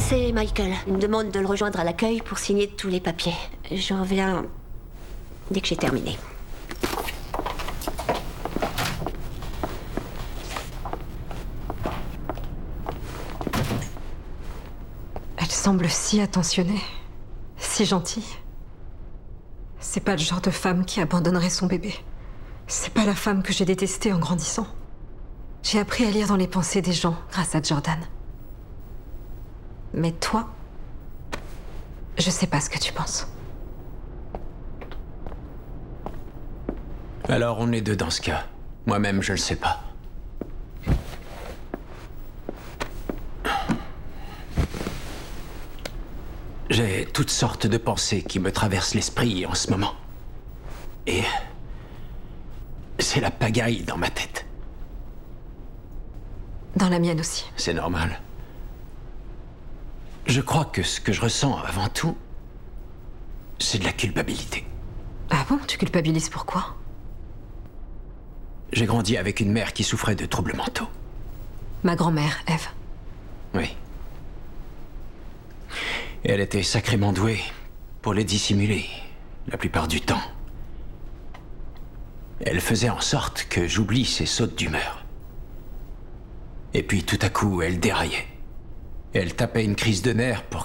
C'est Michael. Il me demande de le rejoindre à l'accueil pour signer tous les papiers. Je reviens dès que j'ai terminé. Elle semble si attentionnée, si gentille. C'est pas le genre de femme qui abandonnerait son bébé. C'est pas la femme que j'ai détestée en grandissant. J'ai appris à lire dans les pensées des gens grâce à Jordan. Mais toi, je sais pas ce que tu penses. Alors on est deux dans ce cas. Moi-même, je le sais pas. J'ai toutes sortes de pensées qui me traversent l'esprit en ce moment. Et c'est la pagaille dans ma tête. Dans la mienne aussi. C'est normal. Je crois que ce que je ressens avant tout, c'est de la culpabilité. Ah bon? Tu culpabilises pourquoi? J'ai grandi avec une mère qui souffrait de troubles mentaux. Ma grand-mère, Eve. Oui. Et elle était sacrément douée pour les dissimuler, la plupart du temps. Elle faisait en sorte que j'oublie ses sautes d'humeur. Et puis tout à coup, elle déraillait. Elle tapait une crise de nerfs pour